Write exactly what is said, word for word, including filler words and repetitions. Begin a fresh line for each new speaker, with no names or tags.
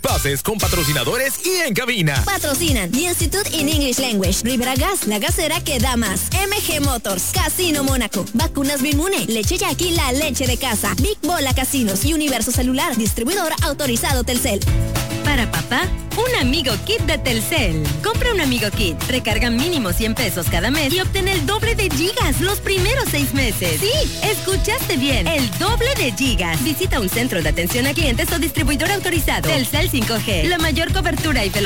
pases con patrocinadores y en cabina.
Patrocinan The Institute in English Language, Rivera Gas, la gasera que da más, M G Motors, Casino Mónaco, Vacunas Bimune, Leche Jackie, la leche de casa, Big Bola Casinos y Universo Celular, distribuidor autorizado Telcel.
Para papá, un amigo kit de Telcel. Compra un amigo kit, recarga mínimo cien pesos cada mes y obtén el doble de gigas los primeros seis meses. Sí, escuchaste bien, el doble de gigas. Visita un centro de atención a clientes o distribuidor autorizado. Telcel cinco G, la mayor cobertura y velocidad